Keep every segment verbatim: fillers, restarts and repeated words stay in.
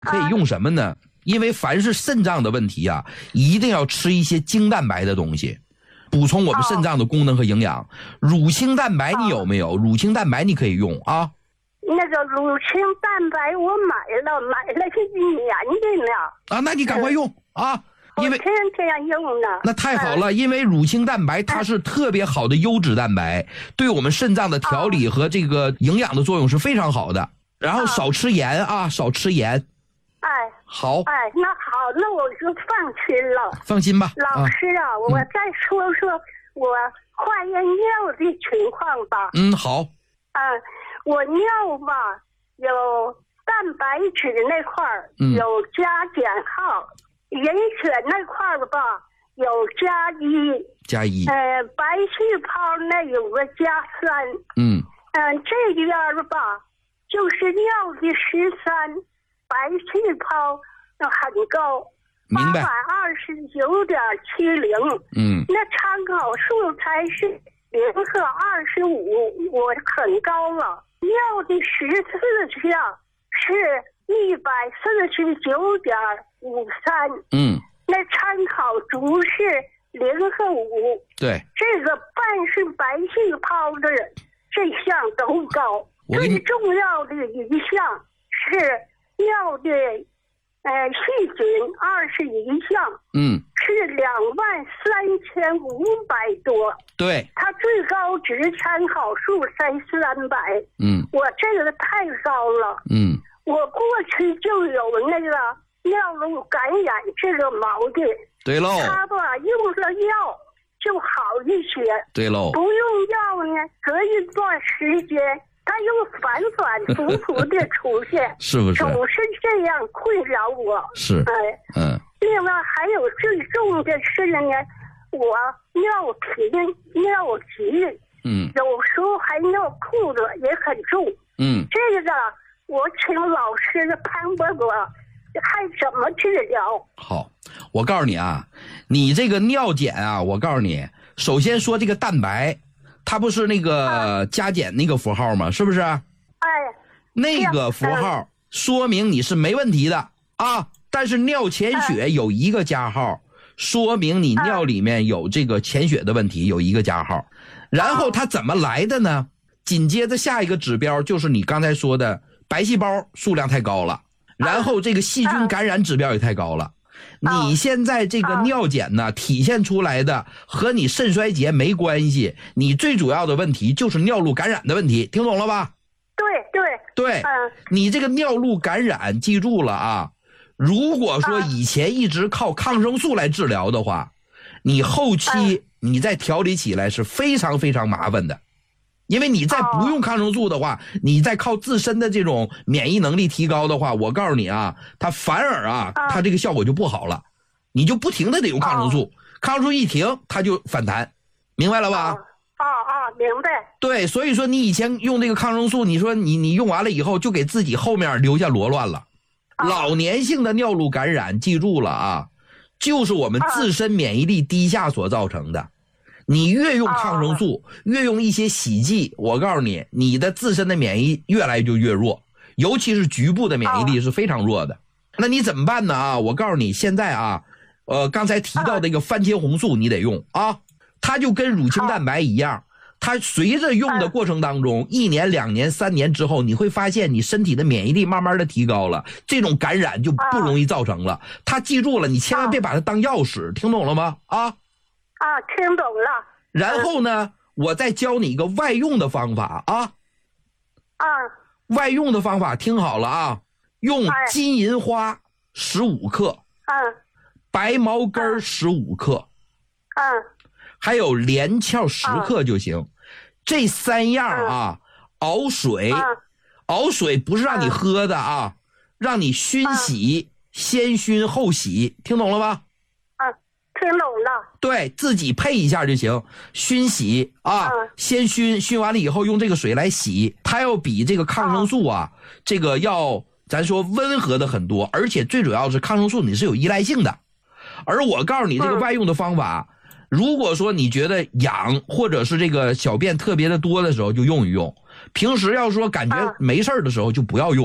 可以用什么呢？因为凡是肾脏的问题啊，一定要吃一些精蛋白的东西，补充我们肾脏的功能和营养。乳清蛋白你有没有？乳清蛋白你可以用啊。 那个乳清蛋白我买了，买了一年的呢。 啊，那你赶快用啊！因为天天用呢。 那太好了，因为乳清蛋白它是特别好的优质蛋白，对我们肾脏的调理和这个营养的作用是非常好的。然后少吃盐啊，少吃盐。 哎， 好。 哎，那好，那我就放心了。 放心吧。 老师啊，啊我再说说我化验尿的情况吧。 嗯，好。 嗯，我尿吧有蛋白质那块儿有加减号。嗯人血那块儿吧有加一， 加一， 呃，白细胞那有个加三， 嗯嗯、呃，这边吧就是尿的十三，白细胞很高， 明白， 八百二十九点七零， 嗯， 那参考数才是零和二十五，我很高了。尿的十四项是一百四十九点五三， 嗯， 那参考值是零和五， 对， 这个半是白细胞的这项都高。最重要的一项是尿的呃细菌二十一项， 嗯， 是两万三千五百多， 对， 它最高值参考数才三百， 嗯， 我这个太高了， 嗯， 我过去就有那个尿路感染这个毛病， 对喽， 他吧用了药就好一些， 对喽， 不用药呢，隔一段时间它又反反复复的出现， 是不是？ 总是这样困扰我。 是， 哎， 嗯。 另外还有最重的是呢，我尿频、尿急， 嗯， 有时候还尿裤子也很重， 嗯， 这个我请老师潘伯伯还怎么治疗？ 好，我告诉你啊，你这个尿检啊，我告诉你，首先说这个蛋白。它不是那个加减那个符号吗？是不是？哎，那个符号说明你是没问题的啊。但是尿潜血有一个加号，说明你尿里面有这个潜血的问题，有一个加号。然后它怎么来的呢？紧接着下一个指标就是你刚才说的白细胞数量太高了，然后这个细菌感染指标也太高了。你现在这个尿检呢，体现出来的和你肾衰竭没关系，你最主要的问题就是尿路感染的问题，听懂了吧？ 对对对， 嗯， 你这个尿路感染，记住了啊！如果说以前一直靠抗生素来治疗的话，你后期你再调理起来是非常非常麻烦的。因为你再不用抗生素的话，你再靠自身的这种免疫能力提高的话，我告诉你啊，它反而啊，它这个效果就不好了，你就不停的得用抗生素，抗生素一停，它就反弹，明白了吧？ 啊啊，明白。 对，所以说你以前用这个抗生素，你说你你用完了以后，就给自己后面留下罗乱了。老年性的尿路感染，记住了啊，就是我们自身免疫力低下所造成的。你越用抗生素，越用一些洗剂，我告诉你，你的自身的免疫越来就越弱，尤其是局部的免疫力是非常弱的。那你怎么办呢？啊，我告诉你，现在啊，呃，刚才提到的一个番茄红素，你得用啊，它就跟乳清蛋白一样，它随着用的过程当中，一年、两年、三年之后，你会发现你身体的免疫力慢慢的提高了，这种感染就不容易造成了。它记住了，你千万别把它当药使，听懂了吗？啊。 啊，听懂了。 然后呢，我再教你一个外用的方法啊。 啊。 外用的方法听好了啊，用金银花十五克， 嗯， 白茅根十五克， 嗯， 还有连翘十克就行。这三样啊，熬水，熬水不是让你喝的啊，让你熏洗，先熏后洗，听懂了吗？ 听懂了， 对，自己配一下就行。熏洗啊，嗯、先熏，熏完了以后用这个水来洗，它要比这个抗生素啊，嗯、这个要咱说温和的很多，而且最主要是抗生素你是有依赖性的。而我告诉你这个外用的方法，嗯、如果说你觉得痒或者是这个小便特别的多的时候就用一用，平时要说感觉没事的时候就不要用。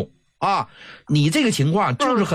啊，你这个情况就是很